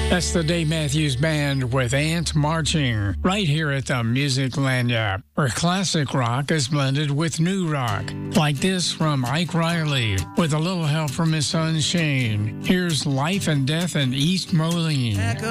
That's the Dave Matthews Band with Ant Marching, right here at the Music Lanyard, where classic rock is blended with new rock. Like this from Ike Riley, with a little help from his son Shane. Here's Life and Death in East Moline.